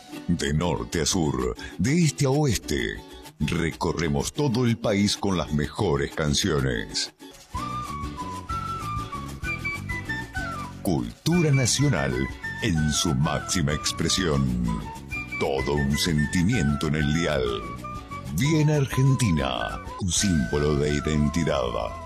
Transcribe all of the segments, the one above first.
De norte a sur, de este a oeste, recorremos todo el país con las mejores canciones. Cultura nacional en su máxima expresión. Todo un sentimiento en el dial. Bien Argentina, un símbolo de identidad.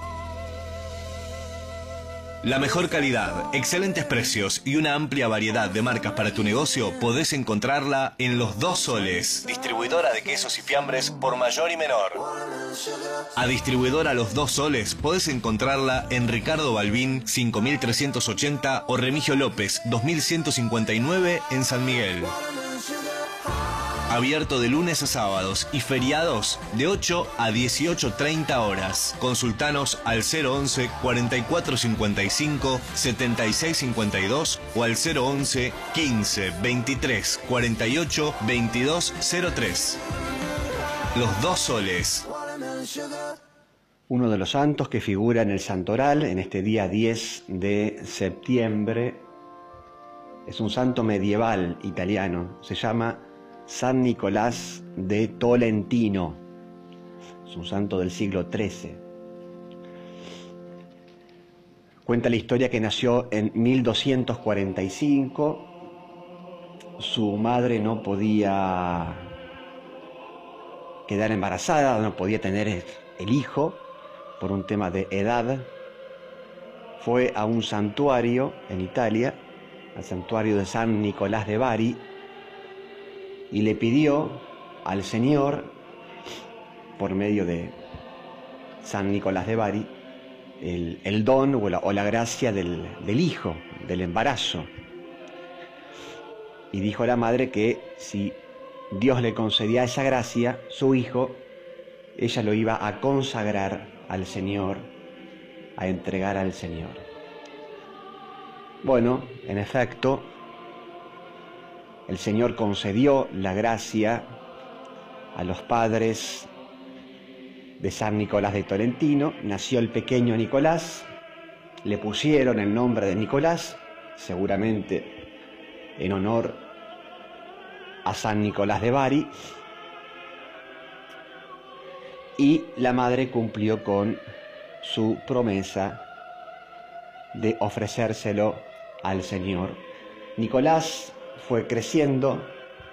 La mejor calidad, excelentes precios y una amplia variedad de marcas para tu negocio podés encontrarla en Los Dos Soles, distribuidora de quesos y fiambres por mayor y menor. A distribuidora Los Dos Soles podés encontrarla en Ricardo Balbín 5380 o Remigio López 2159 en San Miguel. Abierto de lunes a sábados y feriados de 8 a 18:30 horas. Consultanos al 011 4455 7652 o al 011 15 23 48 2203. Los Dos Soles. Uno de los santos que figura en el santoral en este día 10 de septiembre es un santo medieval italiano. Se llama San Nicolás de Tolentino. Es un santo del siglo XIII. Cuenta la historia que nació en 1245. Su madre no podía quedar embarazada, no podía tener el hijo por un tema de edad. Fue a un santuario en Italia, al santuario de San Nicolás de Bari, y le pidió al Señor, por medio de San Nicolás de Bari, el don o la gracia del hijo, del embarazo. Y dijo la madre que si Dios le concedía esa gracia, su hijo, ella lo iba a consagrar al Señor, a entregar al Señor. Bueno, en efecto, el Señor concedió la gracia a los padres de San Nicolás de Tolentino. Nació el pequeño Nicolás, le pusieron el nombre de Nicolás, seguramente en honor a San Nicolás de Bari, y la madre cumplió con su promesa de ofrecérselo al Señor. Nicolás fue creciendo,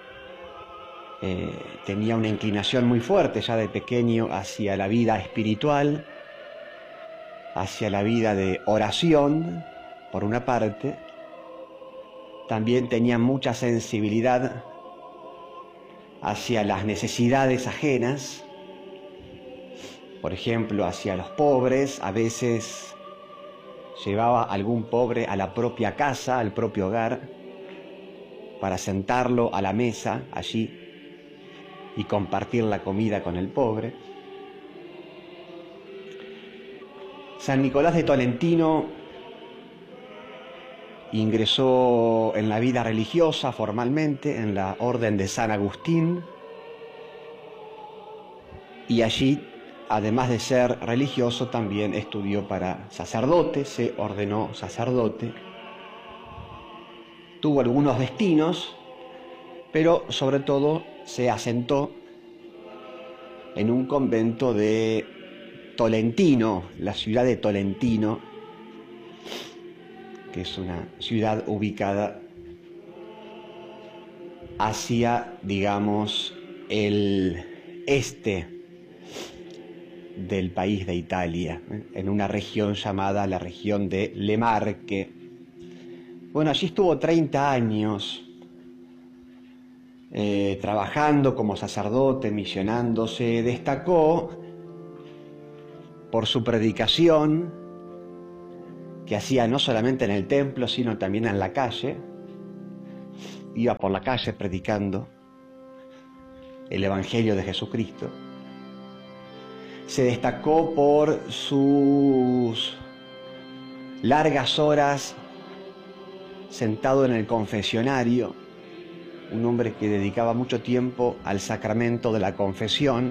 tenía una inclinación muy fuerte ya de pequeño hacia la vida espiritual, hacia la vida de oración, por una parte. También tenía mucha sensibilidad hacia las necesidades ajenas, por ejemplo, hacia los pobres. A veces llevaba a algún pobre a la propia casa, al propio hogar, para sentarlo a la mesa allí y compartir la comida con el pobre. San Nicolás de Tolentino ingresó en la vida religiosa formalmente en la Orden de San Agustín, y allí, además de ser religioso, también estudió para sacerdote, se ordenó sacerdote. Tuvo algunos destinos, pero sobre todo se asentó en un convento de Tolentino, la ciudad de Tolentino, que es una ciudad ubicada hacia, digamos, el este del país de Italia, en una región llamada la región de Le Marche. Bueno, allí estuvo 30 años trabajando como sacerdote, misionando. Se destacó por su predicación, que hacía no solamente en el templo, sino también en la calle. Iba por la calle predicando el Evangelio de Jesucristo. Se destacó por sus largas horas sentado en el confesionario, un hombre que dedicaba mucho tiempo al sacramento de la confesión,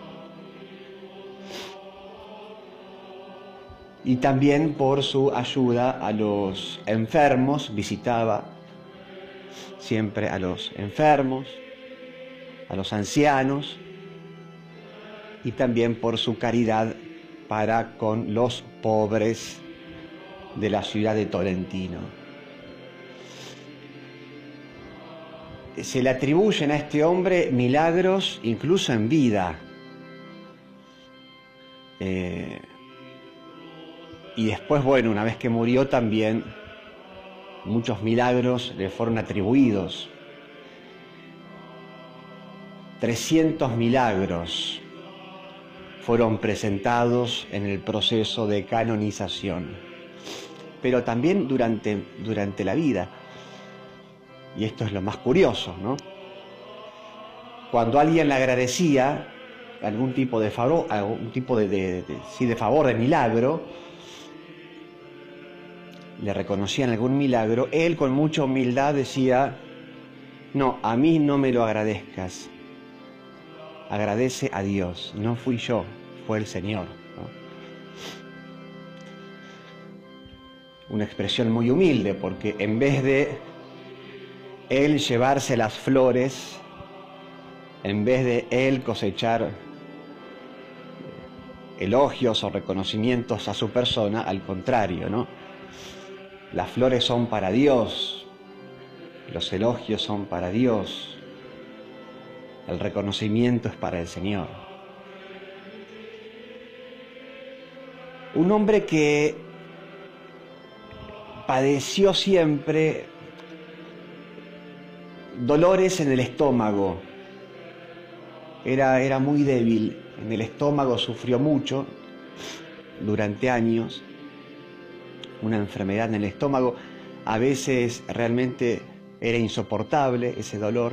y también por su ayuda a los enfermos. Visitaba siempre a los enfermos, a los ancianos, y también por su caridad para con los pobres de la ciudad de Tolentino. Se le atribuyen a este hombre milagros incluso en vida. Y después, bueno, una vez que murió también, muchos milagros le fueron atribuidos. 300 milagros fueron presentados en el proceso de canonización, pero también durante la vida. Y esto es lo más curioso, ¿no? Cuando alguien le agradecía algún tipo de favor, de favor, de milagro, le reconocían algún milagro, él con mucha humildad decía: no, a mí no me lo agradezcas, agradece a Dios, no fui yo, fue el Señor, ¿no? Una expresión muy humilde, porque en vez de él llevarse las flores, en vez de él cosechar elogios o reconocimientos a su persona, al contrario, ¿no? Las flores son para Dios, los elogios son para Dios, el reconocimiento es para el Señor. Un hombre que padeció siempre dolores en el estómago, era muy débil en el estómago, sufrió mucho durante años, una enfermedad en el estómago, a veces realmente era insoportable ese dolor,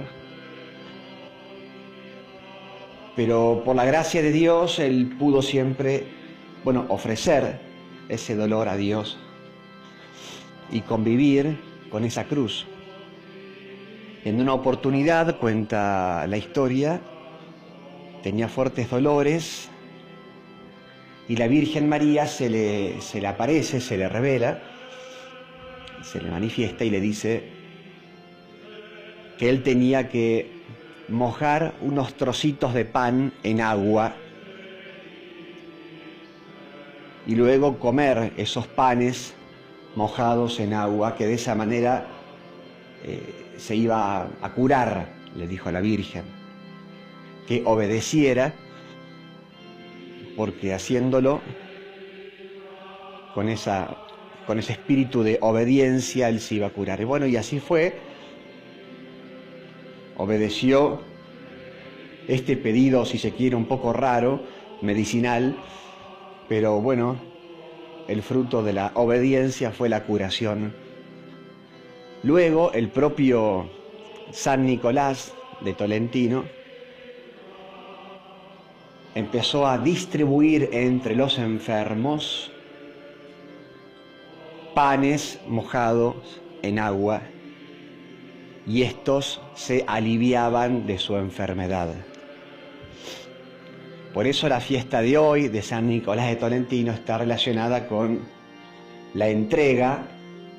pero por la gracia de Dios él pudo siempre, ofrecer ese dolor a Dios y convivir con esa cruz. En una oportunidad, cuenta la historia, tenía fuertes dolores y la Virgen María se le aparece, se le revela, se le manifiesta y le dice que él tenía que mojar unos trocitos de pan en agua y luego comer esos panes mojados en agua, que de esa manera se iba a curar, le dijo a la Virgen, que obedeciera, porque haciéndolo con ese espíritu de obediencia él se iba a curar. Y bueno, y así fue, obedeció este pedido, si se quiere, un poco raro, medicinal, pero bueno, el fruto de la obediencia fue la curación. Luego el propio San Nicolás de Tolentino empezó a distribuir entre los enfermos panes mojados en agua y estos se aliviaban de su enfermedad. Por eso la fiesta de hoy de San Nicolás de Tolentino está relacionada con la entrega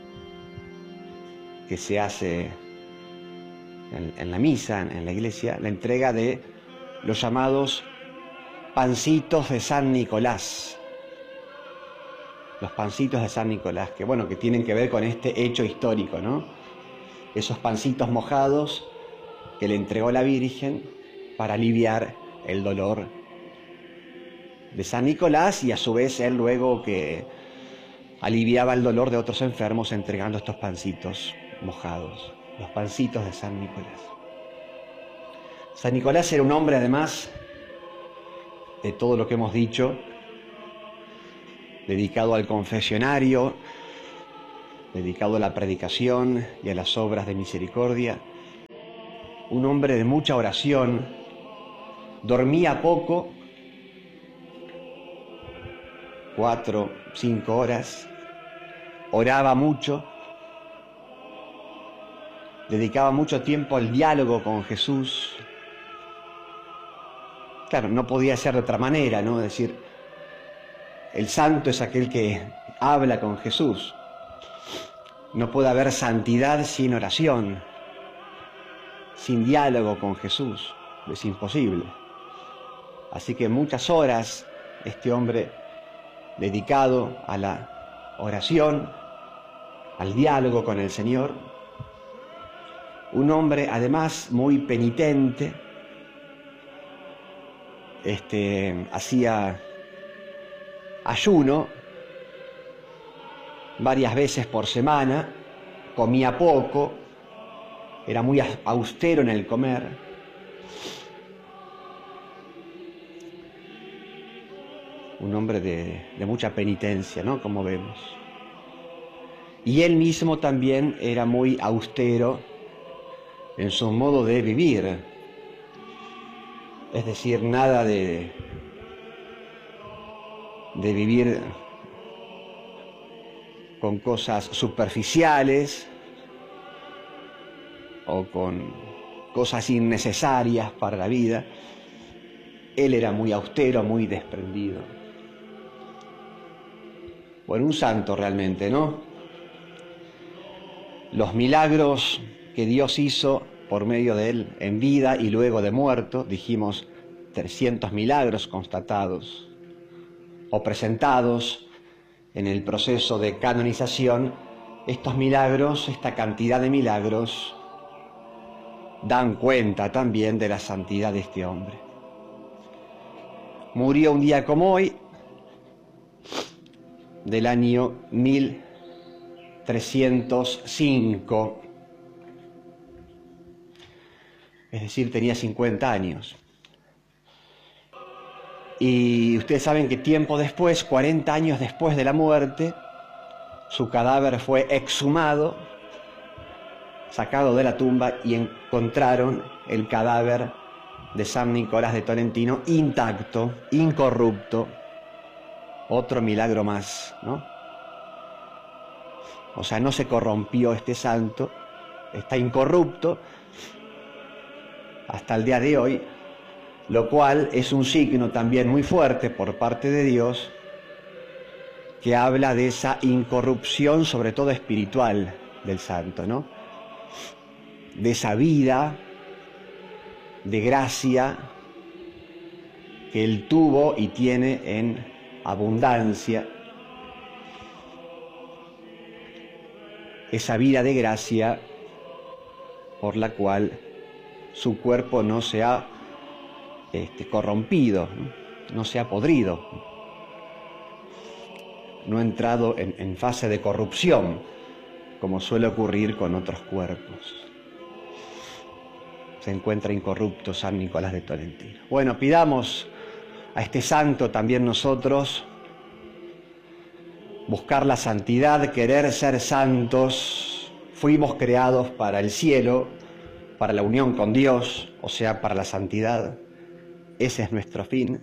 que se hace en la misa, en la iglesia, la entrega de los llamados pancitos de San Nicolás. Los pancitos de San Nicolás, que tienen que ver con este hecho histórico, ¿no? Esos pancitos mojados que le entregó la Virgen para aliviar el dolor de San Nicolás, y a su vez él luego que aliviaba el dolor de otros enfermos entregando estos pancitos mojados, los pancitos de San Nicolás. San Nicolás era un hombre, además de todo lo que hemos dicho, dedicado al confesionario, dedicado a la predicación y a las obras de misericordia, un hombre de mucha oración, dormía poco, 4, 5 horas, oraba mucho, dedicaba mucho tiempo al diálogo con Jesús. Claro, no podía ser de otra manera, ¿no? Es decir, el santo es aquel que habla con Jesús. No puede haber santidad sin oración. sin diálogo con Jesús. Es imposible. Así que muchas horas este hombre dedicado a la oración, al diálogo con el Señor, un hombre además muy penitente, hacía ayuno varias veces por semana, comía poco, era muy austero en el comer. Un hombre de mucha penitencia, ¿no? Como vemos. Y él mismo también era muy austero en su modo de vivir. Es decir, nada de vivir con cosas superficiales o con cosas innecesarias para la vida. Él era muy austero, muy desprendido. Bueno, un santo realmente, ¿no? Los milagros que Dios hizo por medio de él en vida y luego de muerto, dijimos 300 milagros constatados o presentados en el proceso de canonización. Estos milagros, esta cantidad de milagros, dan cuenta también de la santidad de este hombre. Murió un día como hoy, del año 1305, es decir, tenía 50 años. Y ustedes saben que tiempo después, 40 años después de la muerte, su cadáver fue exhumado, sacado de la tumba, y encontraron el cadáver de San Nicolás de Tolentino intacto, incorrupto. Otro milagro más, ¿no? O sea, no se corrompió este santo, está incorrupto hasta el día de hoy, lo cual es un signo también muy fuerte por parte de Dios, que habla de esa incorrupción, sobre todo espiritual, del santo, ¿no? De esa vida de gracia que él tuvo y tiene en abundancia, esa vida de gracia por la cual su cuerpo no se ha corrompido, no se ha podrido, no ha entrado en fase de corrupción, como suele ocurrir con otros cuerpos. Se encuentra incorrupto San Nicolás de Tolentino. Bueno, pidamos a este santo también nosotros buscar la santidad, querer ser santos. Fuimos creados para el cielo, para la unión con Dios, o sea, para la santidad. Ese es nuestro fin.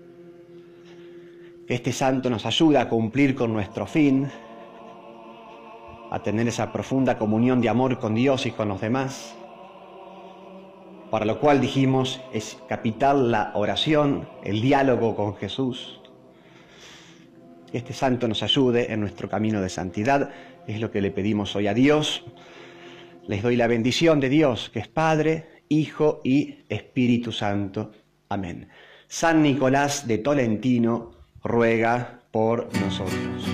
Este santo nos ayuda a cumplir con nuestro fin, a tener esa profunda comunión de amor con Dios y con los demás, para lo cual dijimos es capital la oración, el diálogo con Jesús. Que este santo nos ayude en nuestro camino de santidad, es lo que le pedimos hoy a Dios. Les doy la bendición de Dios, que es Padre, Hijo y Espíritu Santo. Amén. San Nicolás de Tolentino ruega por nosotros.